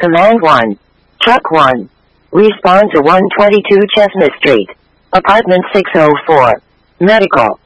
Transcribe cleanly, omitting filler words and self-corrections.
Command 1. Truck 1. Respond to 122 Chestnut Street. Apartment 604. Medical.